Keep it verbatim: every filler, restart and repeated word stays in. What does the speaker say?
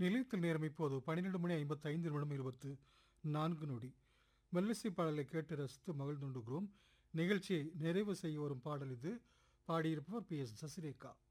நிலையத்தில் நேரம் இப்போது பன்னிரண்டு மணி ஐம்பத்தி ஐந்து நிமிடம் இருபத்து நான்கு நொடி. மெல்லிசை பாடலை கேட்டு ரசித்து மகிழ்ந்துண்டுகிறோம். நிகழ்ச்சியை நிறைவு செய்ய வரும் பாடல் இது. பாடியிருப்பவர் பி எஸ் சசிரேகா.